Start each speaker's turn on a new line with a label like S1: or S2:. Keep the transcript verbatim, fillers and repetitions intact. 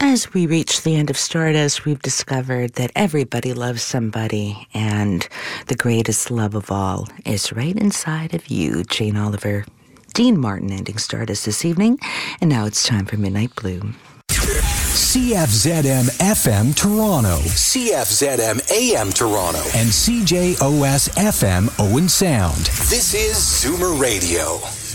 S1: As we reach the end of Stardust, we've discovered that everybody loves somebody, and the greatest love of all is right inside of you. Jane Oliver, Dean Martin ending Stardust this evening, and now it's time for Midnight Blue.
S2: C F Z M F M Toronto, C F Z M A M Toronto, and C J O S F M Owen Sound. This is Zoomer Radio.